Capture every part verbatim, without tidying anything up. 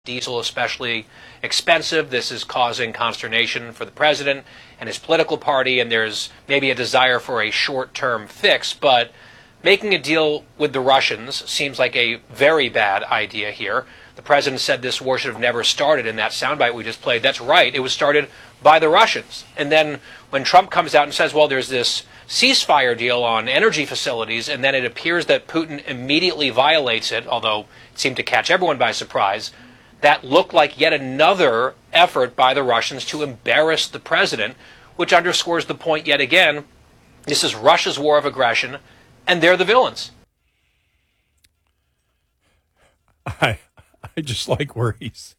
diesel especially expensive. This is causing consternation for the president and his political party, and there's maybe a desire for a short-term fix. But making a deal with the Russians seems like a very bad idea here. The president said this war should have never started in that soundbite we just played. That's right. It was started by the Russians. And then when Trump comes out and says, well, there's this ceasefire deal on energy facilities, and then it appears that Putin immediately violates it, although it seemed to catch everyone by surprise, that looked like yet another effort by the Russians to embarrass the president, which underscores the point yet again, this is Russia's war of aggression, and they're the villains. I I just like where he's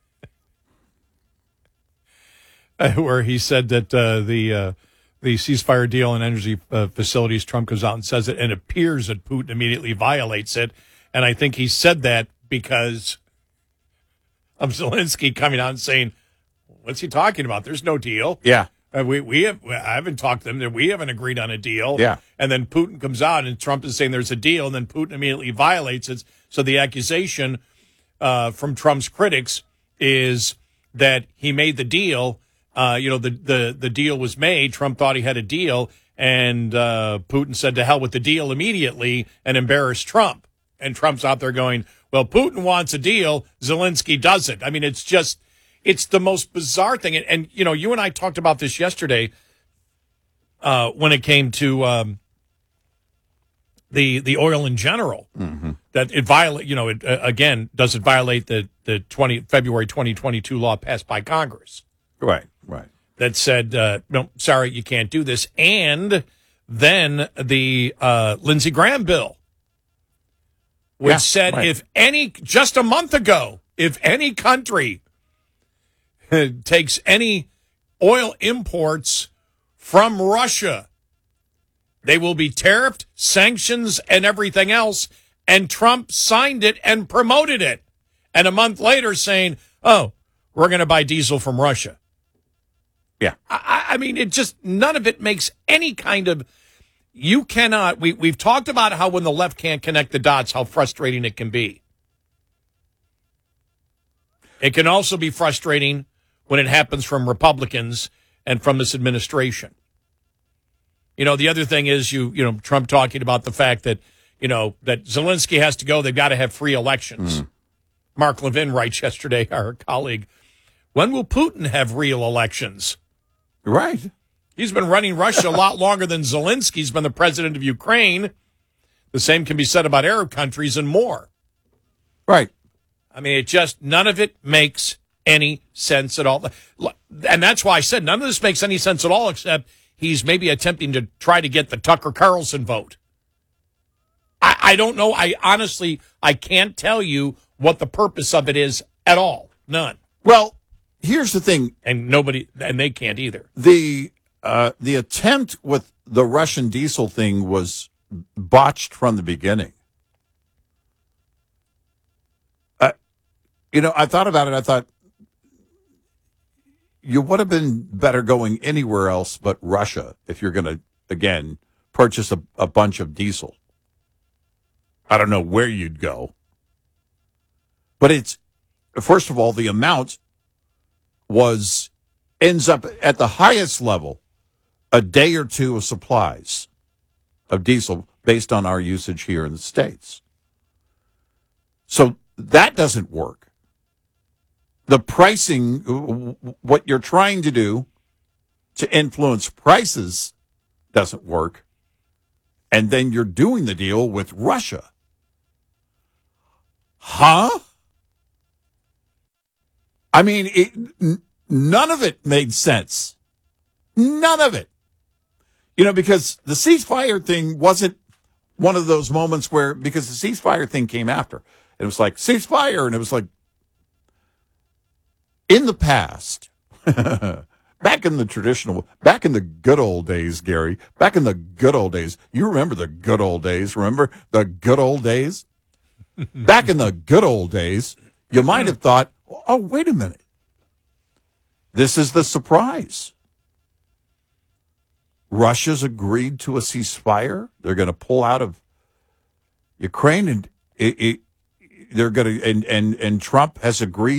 where he said that uh, the uh, the ceasefire deal on energy uh, facilities, Trump goes out and says it, and it appears that Putin immediately violates it. And I think he said that because of Zelensky coming out and saying, what's he talking about? There's no deal. Yeah. Uh, we we have I haven't talked to them. We haven't agreed on a deal. Yeah. And then Putin comes out and Trump is saying there's a deal, and then Putin immediately violates it. So the accusation uh, from Trump's critics is that he made the deal. Uh, you know, the, the, the deal was made. Trump thought he had a deal, and uh, Putin said to hell with the deal immediately and embarrassed Trump. And Trump's out there going, well, Putin wants a deal. Zelensky doesn't. I mean, it's just, it's the most bizarre thing. And, and you know, you and I talked about this yesterday uh, when it came to um, the the oil in general. Mm-hmm. That it violate, you know, it, uh, again, does it violate the, the twenty February twenty twenty-two law passed by Congress? Right, right. That said, uh, no, sorry, you can't do this. And then the uh, Lindsey Graham bill, which yeah, said right. if any, just a month ago, if any country takes any oil imports from Russia, they will be tariffed, sanctions, and everything else. And Trump signed it and promoted it. And a month later saying, oh, we're going to buy diesel from Russia. Yeah. I, I mean, it just, none of it makes any kind of, you cannot, we, we've talked about how when the left can't connect the dots, how frustrating it can be. It can also be frustrating when it happens from Republicans and from this administration. You know, the other thing is, you, you know, Trump talking about the fact that, you know, that Zelensky has to go, they've got to have free elections. Mm. Mark Levin writes yesterday, our colleague, when will Putin have real elections? Right. He's been running Russia a lot longer than Zelensky's been the president of Ukraine. The same can be said about Arab countries and more. Right. I mean, it just, none of it makes any sense at all. And that's why I said none of this makes any sense at all, except he's maybe attempting to try to get the Tucker Carlson vote. I, I don't know. I honestly, I can't tell you what the purpose of it is at all. None. Well, here's the thing. And nobody, and they can't either. The uh, the attempt with the Russian diesel thing was botched from the beginning. Uh, you know, I thought about it. I thought you would have been better going anywhere else but Russia if you're going to, again, purchase a, a bunch of diesel. I don't know where you'd go. But it's, first of all, the amount was, ends up at the highest level, a day or two of supplies of diesel based on our usage here in the States. So that doesn't work. The pricing, what you're trying to do to influence prices doesn't work. And then you're doing the deal with Russia. Huh? I mean, it, n- none of it made sense. None of it. You know, because the ceasefire thing wasn't one of those moments where, because the ceasefire thing came after. It was like, ceasefire, and it was like, in the past, back in the traditional, back in the good old days, Gary, back in the good old days, you remember the good old days, remember the good old days? Back in the good old days, you might have thought, oh, wait a minute. This is the surprise. Russia's agreed to a ceasefire. They're going to pull out of Ukraine. And it, it, they're going to and and and Trump has agreed